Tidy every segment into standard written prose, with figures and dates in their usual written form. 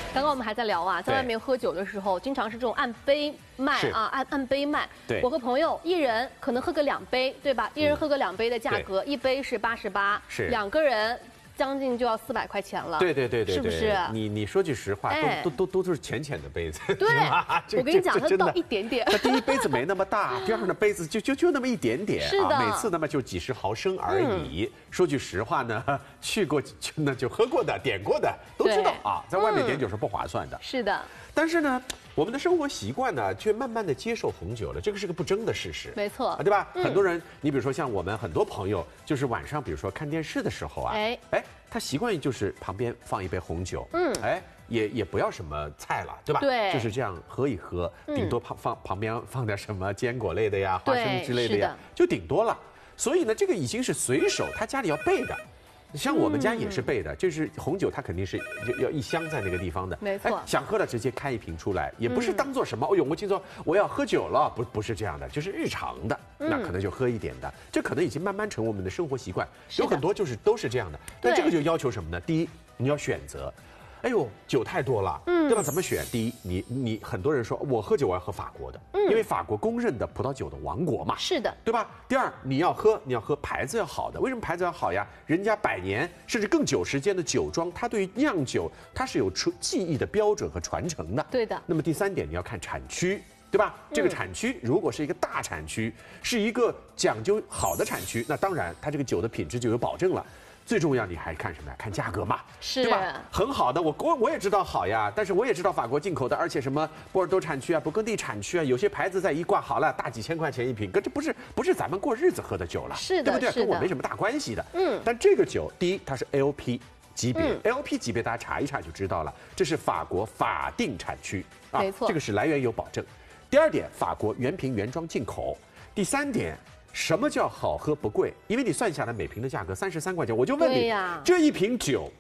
刚刚我们还在聊啊，在外面喝酒的时候，经常是这种按杯卖啊，按杯卖。 对， 我和朋友一人可能喝个2杯，对吧？一人喝个2杯的价格，一杯是88， 是 2个人。将近就要400块钱了， 对， 是不是？ 你说句实话，都是浅浅的杯子， 对，我跟你讲，它倒一点点。 它第一杯子没那么大，第二呢杯子就那么一点点， 是的， 每次那么就几十毫升而已。说句实话呢，去过那就喝过的、点过的都知道啊，在外面点酒是不划算的。 是的。 但是呢，我们的生活习惯呢，却慢慢的接受红酒了，这个是个不争的事实。 没错， 对吧？很多人，你比如说像我们很多朋友，就是晚上比如说看电视的时候啊，他习惯就是旁边放一杯红酒，也不要什么菜了，对吧？ 对， 就是这样喝一喝，顶多旁边放点什么坚果类的呀、花生之类的呀，就顶多了。所以呢，这个已经是随手他家里要备的。像我们家也是备的，就是红酒，它肯定是要一箱在那个地方的。 没错， 想喝了直接开一瓶出来，也不是当做什么。哎呦，我听说我要喝酒了，不是这样的，就是日常的，那可能就喝一点的。这可能已经慢慢成我们的生活习惯，有很多都是这样的。但这个就要求什么呢？第一，你要选择。哎呦，酒太多了，对吧？怎么选？第一，你很多人说我喝酒我要喝法国的，因为法国公认的葡萄酒的王国嘛， 是的， 对吧？第二，你要喝牌子要好的，为什么牌子要好呀？人家100年甚至更久时间的酒庄，它对于酿酒它是有技艺的标准和传承的。 对的。 那么第3点，你要看产区。对吧？这个产区如果是一个大产区，是一个讲究好的产区，那当然它这个酒的品质就有保证了。最重要，你还看什么呀？看价格嘛， 是， 对吧？很好的，我也知道好呀，但是我也知道法国进口的，而且什么波尔多产区啊、勃艮第产区啊，有些牌子在一挂好了，大几千块钱一瓶，可这不是咱们过日子喝的酒了， 是的， 对不对？跟我没什么大关系的。但这个酒，第一，它是 LP 级别，LP 级别大家查一查就知道了，这是法国法定产区啊， 没错， 这个是来源有保证。第2点，法国原瓶原装进口。第3点。什么叫好喝不贵？因为你算下来每瓶的价格33块钱，我就问你，这一瓶酒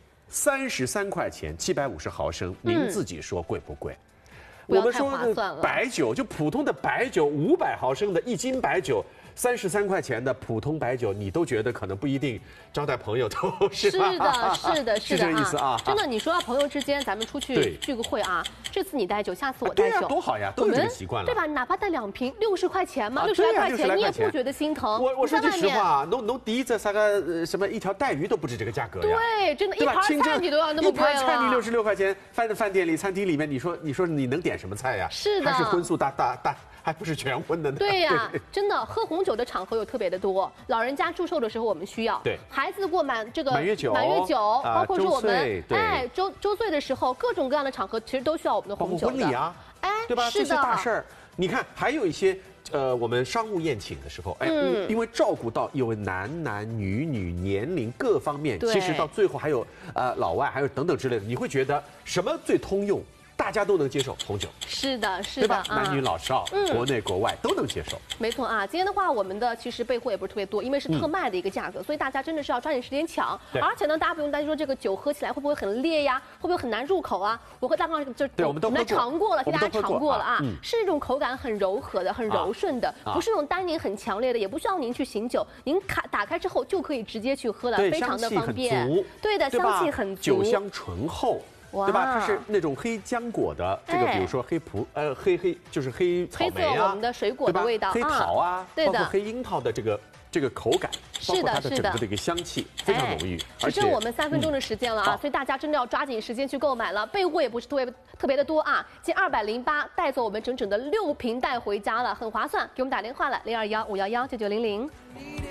33块钱，750毫升，您自己说贵不贵？我们说白酒，就普通的白酒，500毫升的1斤白酒，33块钱的普通白酒，你都觉得可能不一定招待朋友都是吧？ 是的， 是这个意思啊！ 真的，你说到朋友之间，咱们出去聚个会啊，这次你带酒，下次我带酒， 多好呀，都有这个习惯了， 对吧？哪怕带2瓶，60块钱嘛，60来块钱，你也不觉得心疼。 我说句实话，侬第一这啥个什么一条带鱼都不止这个价格呀？ 对，真的，一盘菜你都要那么贵了。 一盘菜你66块钱，饭店里、餐厅里面，你说你能点什么菜呀？ 是的， 还是荤素大，还不是全荤的呢？ 对呀，真的，喝红酒的场合有特别的多。老人家祝寿的时候我们需要， 对， 孩子过满月酒， 包括是我们周岁的时候，各种各样的场合其实都需要我们的红酒的。 婚礼啊，对吧？这些大事儿，你看还有一些。我们商务宴请的时候，因为照顾到有男女年龄各方面，其实到最后还有老外，还有等等之类的，你会觉得什么最通用？大家都能接受红酒， 是的， 对吧？男女老少，国内国外都能接受。 没错啊，今天的话，我们的其实备货也不是特别多，因为是特卖的一个价格，所以大家真的是要抓紧时间抢。而且呢，大家不用担心说这个酒喝起来会不会很烈呀，会不会很难入口啊？我和大胖我们都尝过了，给大家尝过了啊，是一种口感很柔和的、很柔顺的，不是那种单宁很强烈的，也不需要您去醒酒，您打开之后就可以直接去喝了，非常的方便。对的，香气很足， 酒香醇厚。对吧？它是那种黑浆果的，这个比如说黑就是黑草莓啊， 我们的水果的味道， 黑桃啊，包括黑樱桃的这个口感，包括它的整个的一个香气非常浓郁。 只剩我们3分钟的时间了啊，所以大家真的要抓紧时间去购买了。备货也不是特别的多啊，近208，带走我们整整的6瓶带回家了，很划算。给我们打电话来，0215119900。